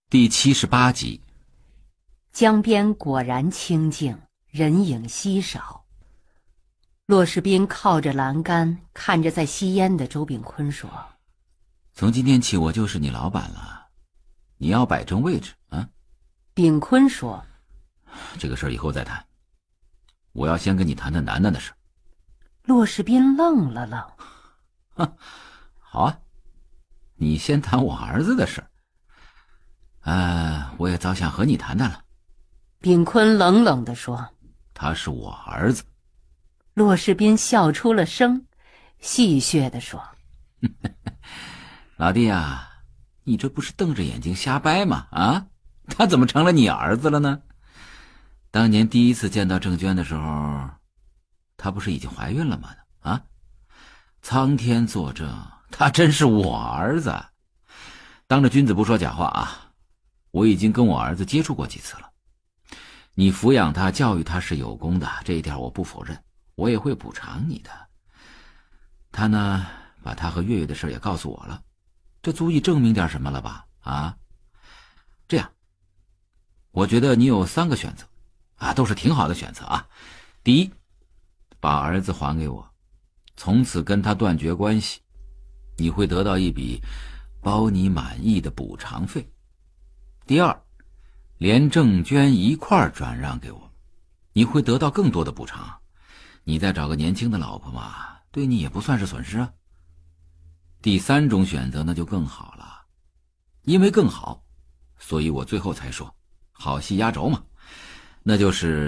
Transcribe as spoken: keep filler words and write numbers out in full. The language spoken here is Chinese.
第七十八集。 江边果然清静，人影稀少。骆士斌靠着栏杆，看着在吸烟的周炳坤说： 从今天起我就是你老板了，你要摆正位置啊。 炳坤说： 这个事儿以后再谈，我要先跟你谈谈楠楠的事。 骆士斌愣了愣： 哼，好啊，你先谈我儿子的事。啊，我也早想和你谈谈了。 炳坤冷冷地说： 他是我儿子。 骆士斌笑出了声，戏谑地说： 老弟啊，你这不是瞪着眼睛瞎掰吗？啊，他怎么成了你儿子了呢？当年第一次见到郑娟的时候，她不是已经怀孕了吗？啊，苍天作证，他真是我儿子。当着君子不说假话啊，我已经跟我儿子接触过几次了。你抚养他教育他是有功的，这一点我不否认，我也会补偿你的。他呢，把他和月月的事也告诉我了，这足以证明点什么了吧？啊，这样，我觉得你有三个选择啊，都是挺好的选择啊。第一，把儿子还给我，从此跟他断绝关系，你会得到一笔包你满意的补偿费。第二，连郑娟一块儿转让给我，你会得到更多的补偿，你再找个年轻的老婆嘛，对你也不算是损失啊。第三种选择那就更好了，因为更好，所以我最后才说好戏压轴嘛，那就是